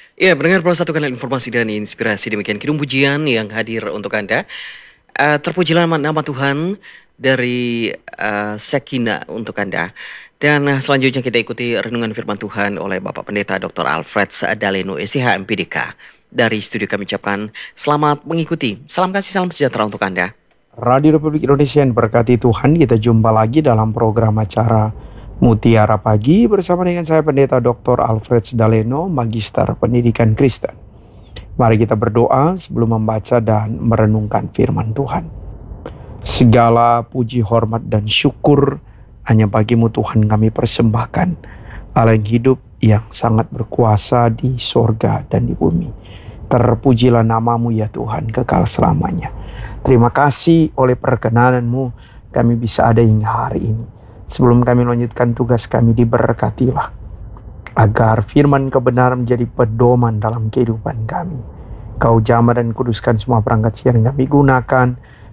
Ya, mendengar satu kanal informasi dan inspirasi demikian kidung pujian yang hadir untuk Anda. Terpujilah nama Tuhan dari Sekina untuk Anda. Dan selanjutnya kita ikuti renungan firman Tuhan oleh Bapak Pendeta Dr. Alfred Daleno SIH MPDK. Dari studio kami ucapkan selamat mengikuti. Salam kasih, salam sejahtera untuk Anda. Radio Republik Indonesia yang berkati Tuhan, kita jumpa lagi dalam program acara Mutiara Pagi bersama dengan saya Pendeta Dr. Alfred Daleno, Magister Pendidikan Kristen. Mari kita berdoa sebelum membaca dan merenungkan firman Tuhan. Segala puji, hormat, dan syukur hanya bagimu Tuhan kami persembahkan, Allah yang hidup, yang sangat berkuasa di sorga dan di bumi. Terpujilah namamu ya Tuhan kekal selamanya. Terima kasih oleh perkenanan-Mu kami bisa ada hingga hari ini. Sebelum kami melanjutkan tugas kami, diberkatilah agar firman kebenaran menjadi pedoman dalam kehidupan kami. Kau jamah dan kuduskan semua perangkat siar yang kami gunakan,